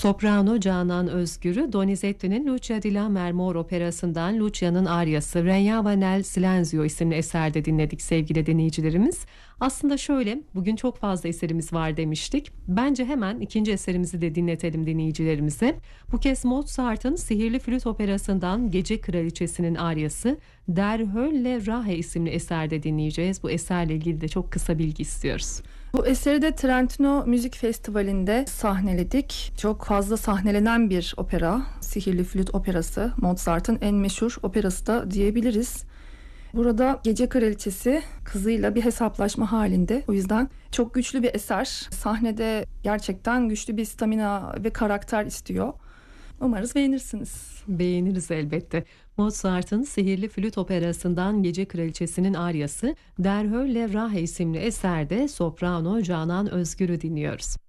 Soprano Canan Özgür'ü Donizetti'nin Lucia di Lammermoor operasından Lucia'nın aryası Regnava nel Silenzio isimli eserde dinledik sevgili dinleyicilerimiz. Aslında şöyle, bugün çok fazla eserimiz var demiştik. Bence hemen ikinci eserimizi de dinletelim dinleyicilerimize. Bu kez Mozart'ın Sihirli Flüt operasından Gece Kraliçesi'nin aryası Der Hölle Rahe isimli eserde dinleyeceğiz. Bu eserle ilgili de çok kısa bilgi istiyoruz. Bu eseri de Trentino Müzik Festivali'nde sahneledik. Çok fazla sahnelenen bir opera. Sihirli Flüt operası. Mozart'ın en meşhur operası da diyebiliriz. Burada Gece Kraliçesi kızıyla bir hesaplaşma halinde. O yüzden çok güçlü bir eser. Sahnede gerçekten güçlü bir stamina ve karakter istiyor. Umarız beğenirsiniz. Beğeniriz elbette. Mozart'ın Sihirli Flüt operasından Gece Kraliçesi'nin aryası Der Hölle Rahe isimli eserde soprano Canan Özgür'ü dinliyoruz.